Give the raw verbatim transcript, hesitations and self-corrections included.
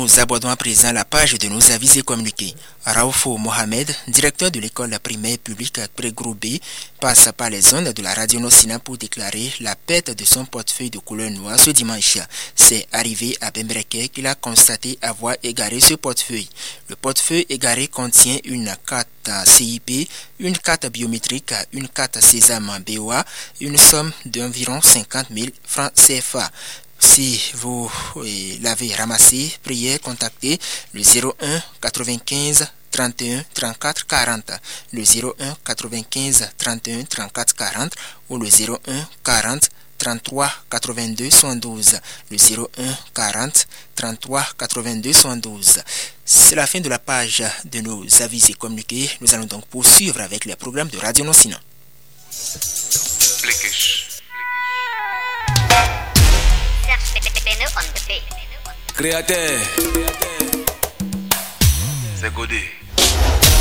Nous abordons à présent la page de nos avis et communiqués. Raoufo Mohamed, directeur de l'école primaire publique Pré-Groupe B, passe par les zones de la radio Nocina pour déclarer la perte de son portefeuille de couleur noire ce dimanche. C'est arrivé à Bembreke qu'il a constaté avoir égaré ce portefeuille. Le portefeuille égaré contient une carte C I P, une carte biométrique, une carte Sésame B O A, une somme d'environ cinquante mille francs C F A. Si vous l'avez ramassé, priez contacter le zéro un quatre-vingt-quinze trente et un trente-quatre quarante, le zéro un quatre-vingt-quinze trente et un trente-quatre quarante ou le zéro un quarante trente-trois quatre-vingt-deux soixante-douze, le zéro un quarante trente-trois quatre-vingt-deux soixante-douze. C'est la fin de la page de nos avis et communiqués. Nous allons donc poursuivre avec les programmes de Radio Nocina. Créateur, c'est Godé.